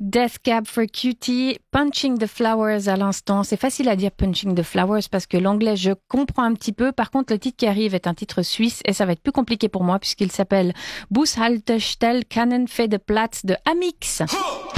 Death Cab for Cutie, Punching the Flowers à l'instant. C'est facile à dire Punching the Flowers parce que l'anglais je comprends un petit peu. Par contre, le titre qui arrive est un titre suisse et ça va être plus compliqué pour moi puisqu'il s'appelle Bushaltestelle Kannenfedeplaats de Amix.